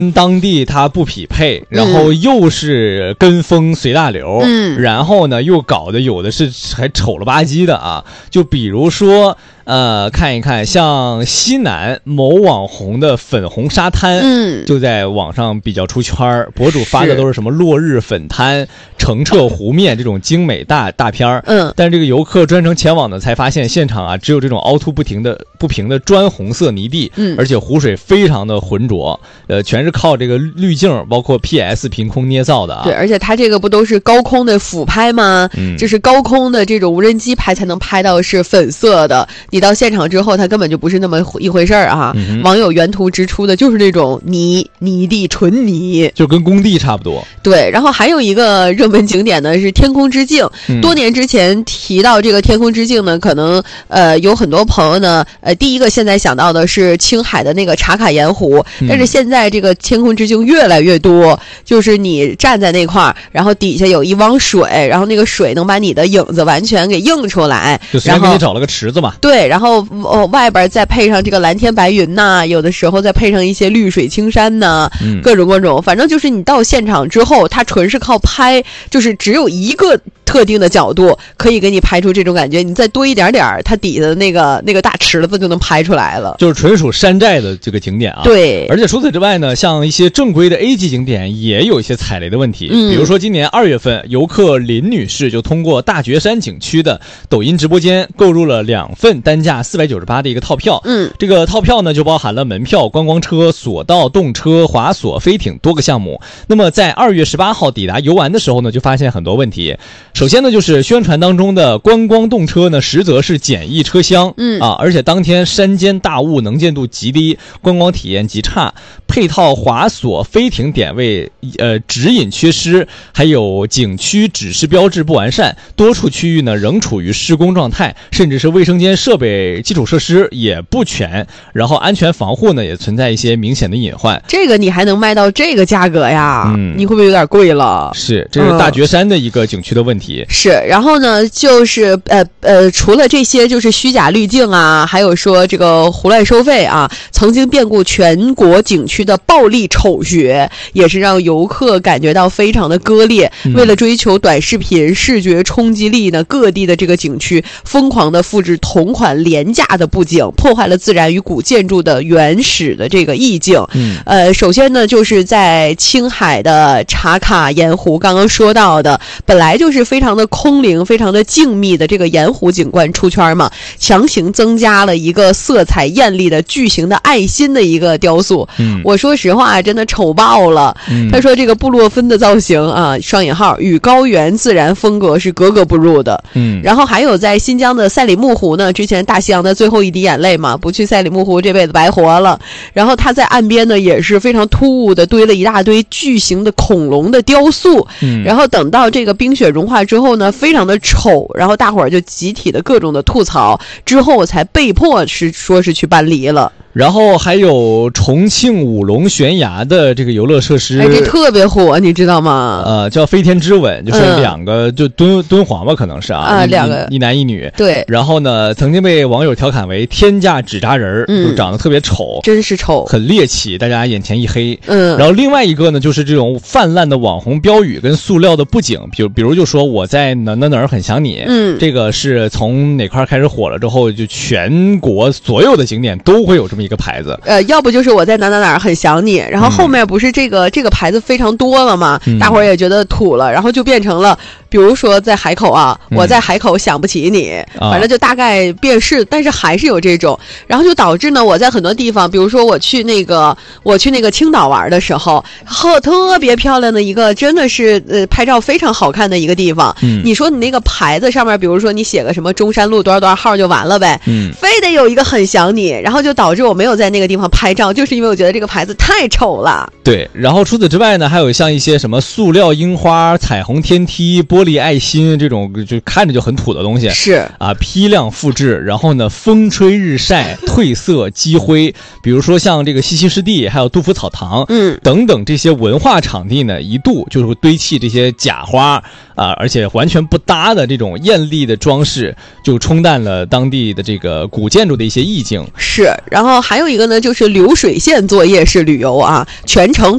当地它不匹配，然后又是跟风随大流，然后呢又搞得有的是还丑了吧唧的啊，就比如说看一看像西南某网红的粉红沙滩，就在网上比较出圈，博主发的都是什么落日粉滩、澄澈湖面这种精美大片，但是这个游客专程前往呢，才发现现场啊只有这种凹凸不平的砖红色泥地，而且湖水非常的浑浊，全是靠这个滤镜包括 PS 凭空捏造的啊。 对，而且它这个不都是高空的俯拍吗？这是高空的这种无人机拍才能拍到是粉色的，你到现场之后它根本就不是那么一回事儿啊。网友原图直出的就是那种泥地纯泥， 就跟工地差不多。 对，然后还有一个热门景点呢是天空之镜，多年之前提到这个天空之镜呢，可能有很多朋友呢第一个现在想到的是青海的那个茶卡盐湖，但是现在这个天空之镜越来越多，就是你站在那块儿，然后底下有一汪水，然后那个水能把你的影子完全给映出来， 就随便给你找了个池子嘛。 对，然后外边再配上这个蓝天白云呐，有的时候再配上一些绿水青山呐，各种，反正就是你到现场之后，它纯是靠拍，就是只有一个特定的角度可以给你拍出这种感觉，你再多一点点，它底下的那个大池子就能拍出来了， 就是纯属山寨的这个景点啊。 对， 而且除此之外呢，像一些正规的 A 级景点也有一些踩雷的问题，比如说今年2月份，游客林女士就通过大觉山景区的抖音直播间购入了2份单价498的一个套票，这个套票呢就包含了门票、观光车、索道、动车、滑索、飞艇多个项目。那么在2月18号抵达游玩的时候呢，就发现很多问题。首先呢，就是宣传当中的观光动车呢，实则是简易车厢，而且当天山间大雾，能见度极低，观光体验极差，配套滑索、飞艇点位指引缺失，还有景区指示标志不完善，多处区域呢仍处于施工状态，甚至是卫生间设备基础设施也不全，然后安全防护呢也存在一些明显的隐患。 这个你还能卖到这个价格呀？你会不会有点贵了？ 是，这是大觉山的一个景区的问题。 是，然后呢，就是除了这些，就是虚假滤镜啊，还有说这个胡乱收费啊，曾经遍布全国景区的暴力丑学，也是让游客感觉到非常的割裂。为了追求短视频视觉冲击力呢，各地的这个景区疯狂的复制同款廉价的布景，破坏了自然与古建筑的原始的这个意境。首先呢，就是在青海的茶卡盐湖，刚刚说到的，本来就是非常的空灵、非常的静谧的这个盐湖景观出圈嘛，强行增加了一个色彩艳丽的巨型的爱心的一个雕塑。我说实话，真的丑爆了。他说这个布洛芬的造型啊，双引号与高原自然风格是格格不入的。然后还有在新疆的赛里木湖呢，之前大西洋的最后一滴眼泪嘛，不去赛里木湖这辈子白活了。然后他在岸边呢也是非常突兀的堆了一大堆巨型的恐龙的雕塑。然后等到这个冰雪融化之后呢，非常的丑，然后大伙儿就集体的各种的吐槽，之后才被迫说是去搬离了。 然后还有重庆五龙悬崖的这个游乐设施， 这特别火，你知道吗？ 叫飞天之吻，就是两个就敦煌吧，可能是两个一男一女。 对。 然后呢，曾经被网友调侃为天价纸扎人，就长得特别丑， 真是丑， 很猎奇，大家眼前一黑。然后另外一个呢，就是这种泛滥的网红标语跟塑料的布景，比如就说我在哪儿很想你，这个是从哪块开始火了之后，就全国所有的景点都会有这么一个牌子， 要不就是我在哪儿很想你，然后后面不是这个牌子非常多了嘛，大伙儿也觉得土了，然后就变成了，比如说在海口啊，我在海口想不起你，反正就大概辨识，但是还是有这种，然后就导致呢，我在很多地方，比如说我去那个青岛玩的时候，特别漂亮的一个，真的是拍照非常好看的一个地方，你说你那个牌子上面，比如说你写个什么中山路多少号就完了呗，非得有一个很想你，然后就导致我没有在那个地方拍照，就是因为我觉得这个牌子太丑了。 对，然后除此之外呢，还有像一些什么塑料樱花、彩虹天梯、玻璃爱心这种就看着就很土的东西， 是啊，批量复制，然后呢风吹日晒褪色积灰，比如说像这个西溪湿地还有杜甫草堂等等这些文化场地呢，一度就是会堆砌这些假花而且完全不搭的这种艳丽的装饰，就冲淡了当地的这个古建筑的一些意境。 是，然后还有一个呢，就是流水线作业式旅游啊，全程